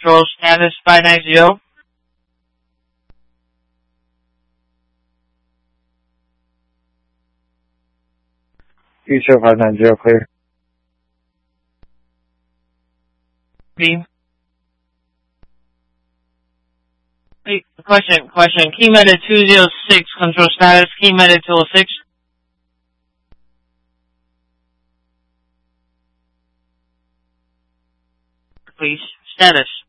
control status 590. Future 590, clear. Beam. Hey, question. Key meta 206, control status, key meta 206. Please, status.